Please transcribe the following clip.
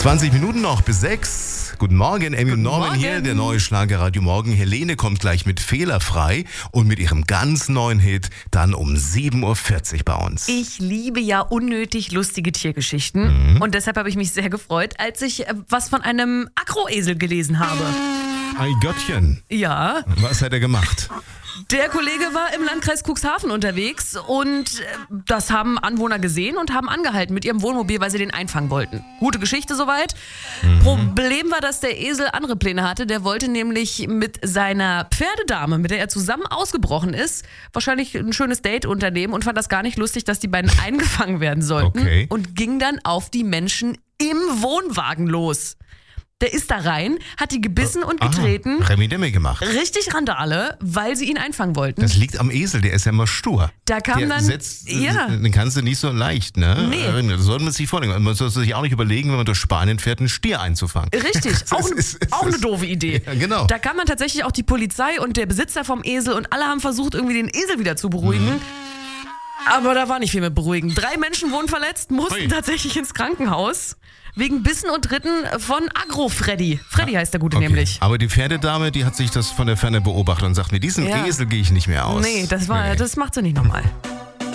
20 Minuten noch bis 6. Guten Morgen, Emmy und Norman Morgen. hier, der neue Schlager Radio Morgen. Helene kommt gleich mit Fehlerfrei und mit ihrem ganz neuen Hit dann um 7.40 Uhr bei uns. Ich liebe ja unnötig lustige Tiergeschichten und deshalb habe ich mich sehr gefreut, als ich was von einem Agroesel gelesen habe. Ein Göttchen. Ja, Was hat er gemacht? der Kollege war im Landkreis Cuxhaven unterwegs und das haben Anwohner gesehen und haben angehalten mit ihrem Wohnmobil, weil sie den einfangen wollten. Gute Geschichte soweit. Problem war, dass der Esel andere Pläne hatte. Der wollte nämlich mit seiner Pferdedame, mit der er zusammen ausgebrochen ist, wahrscheinlich ein schönes Date unternehmen und fand das gar nicht lustig, dass die beiden eingefangen werden sollten. Okay. Und ging dann auf die Menschen im Wohnwagen los. Der ist da rein, hat die gebissen und getreten. Remi Demi gemacht. Richtig Randale, weil sie ihn einfangen wollten. Das liegt am Esel, der ist ja immer stur. Da kam Der dann. den kannst du nicht so leicht, ne? Nee. Das sollte man sich vornehmen. Man sollte sich auch nicht überlegen, wenn man durch Spanien fährt, einen Stier einzufangen. Richtig, auch eine doofe Idee. Ja, genau. Da kam dann tatsächlich auch die Polizei und der Besitzer vom Esel und alle haben versucht, irgendwie den Esel wieder zu beruhigen. Aber da war nicht viel mit beruhigen. 3 Menschen wurden verletzt, mussten Ui. tatsächlich ins Krankenhaus. Wegen Bissen und Ritten von Agro-Freddy. Freddy heißt der Gute nämlich. Aber die Pferdedame, die hat sich das von der Ferne beobachtet und sagt, mit diesem Ja. Esel gehe ich nicht mehr aus. Nee, das macht sie nicht nochmal.